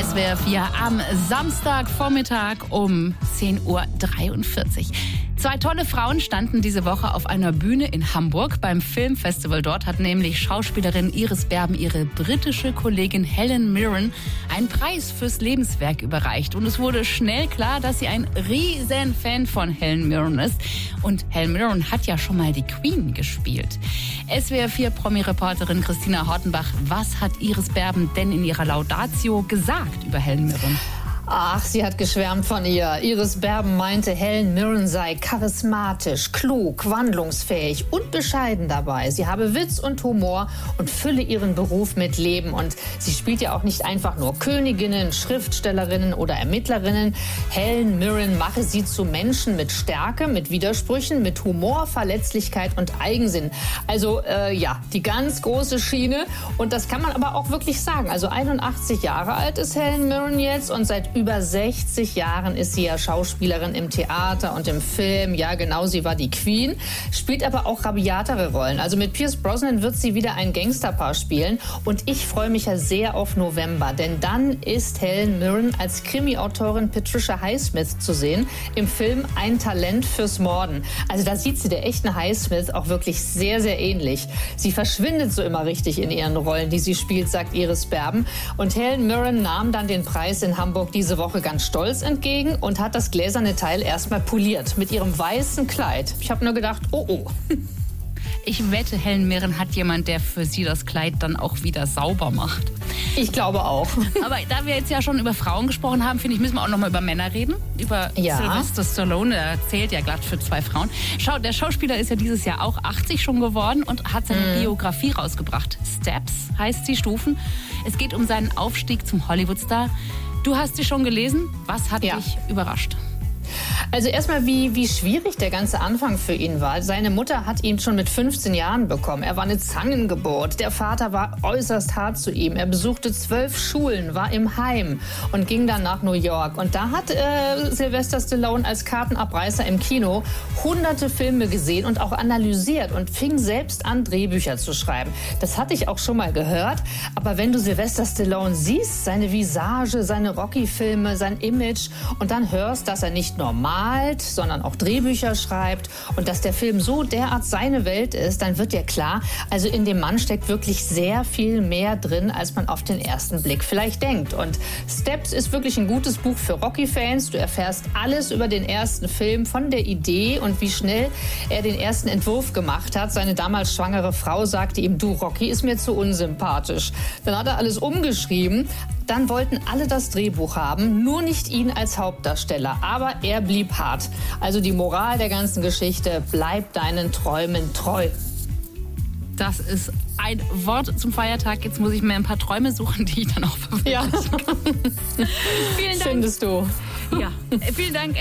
SWR 4 am Samstagvormittag um 10.43 Uhr. Zwei tolle Frauen standen diese Woche auf einer Bühne in Hamburg beim Filmfestival. Dort hat nämlich Schauspielerin Iris Berben ihre britische Kollegin Helen Mirren einen Preis fürs Lebenswerk überreicht. Und es wurde schnell klar, dass sie ein riesen Fan von Helen Mirren ist. Und Helen Mirren hat ja schon mal die Queen gespielt. SWR 4 Promi-Reporterin Christina Hortenbach, was hat Iris Berben denn in ihrer Laudatio gesagt über Helen Mirren? Ach, sie hat geschwärmt von ihr. Iris Berben meinte, Helen Mirren sei charismatisch, klug, wandlungsfähig und bescheiden dabei. Sie habe Witz und Humor und fülle ihren Beruf mit Leben. Und sie spielt ja auch nicht einfach nur Königinnen, Schriftstellerinnen oder Ermittlerinnen. Helen Mirren mache sie zu Menschen mit Stärke, mit Widersprüchen, mit Humor, Verletzlichkeit und Eigensinn. Also die ganz große Schiene. Und das kann man aber auch wirklich sagen. Also 81 Jahre alt ist Helen Mirren jetzt und seit über 60 Jahren ist sie ja Schauspielerin im Theater und im Film. Ja, genau, sie war die Queen, spielt aber auch rabiatere Rollen. Also mit Pierce Brosnan wird sie wieder ein Gangsterpaar spielen. Und ich freue mich ja sehr auf November, denn dann ist Helen Mirren als Krimi-Autorin Patricia Highsmith zu sehen im Film Ein Talent fürs Morden. Also da sieht sie der echten Highsmith auch wirklich sehr, sehr ähnlich. Sie verschwindet so immer richtig in ihren Rollen, die sie spielt, sagt Iris Berben. Und Helen Mirren nahm dann den Preis in Hamburg diese Woche ganz stolz entgegen und hat das gläserne Teil erstmal poliert mit ihrem weißen Kleid. Ich habe nur gedacht, oh. Ich wette, Helen Mirren hat jemand, der für sie das Kleid dann auch wieder sauber macht. Ich glaube auch. Aber da wir jetzt ja schon über Frauen gesprochen haben, finde ich, müssen wir auch noch mal über Männer reden. Über Sylvester Stallone, der zählt ja glatt für 2 Frauen. Der Schauspieler ist ja dieses Jahr auch 80 schon geworden und hat seine Biografie rausgebracht. Steps heißt sie, Stufen. Es geht um seinen Aufstieg zum Hollywoodstar. Du hast sie schon gelesen. Was hat dich überrascht? Also erstmal, wie schwierig der ganze Anfang für ihn war. Seine Mutter hat ihn schon mit 15 Jahren bekommen. Er war eine Zangengeburt. Der Vater war äußerst hart zu ihm. Er besuchte 12 Schulen, war im Heim und ging dann nach New York. Und da hat Sylvester Stallone als Kartenabreißer im Kino hunderte Filme gesehen und auch analysiert und fing selbst an, Drehbücher zu schreiben. Das hatte ich auch schon mal gehört. Aber wenn du Sylvester Stallone siehst, seine Visage, seine Rocky-Filme, sein Image und dann hörst, dass er nicht nur malt, sondern auch Drehbücher schreibt und dass der Film so derart seine Welt ist, dann wird dir klar, also in dem Mann steckt wirklich sehr viel mehr drin, als man auf den ersten Blick vielleicht denkt. Und Steps ist wirklich ein gutes Buch für Rocky-Fans. Du erfährst alles über den ersten Film, von der Idee und wie schnell er den ersten Entwurf gemacht hat. Seine damals schwangere Frau sagte ihm, du, Rocky ist mir zu unsympathisch. Dann hat er alles umgeschrieben. Dann wollten alle das Drehbuch haben, nur nicht ihn als Hauptdarsteller. Aber er blieb hart. Also die Moral der ganzen Geschichte, bleib deinen Träumen treu. Das ist ein Wort zum Feiertag. Jetzt muss ich mir ein paar Träume suchen, die ich dann auch verwirklichen kann. Vielen Dank. Findest du. Ja, vielen Dank.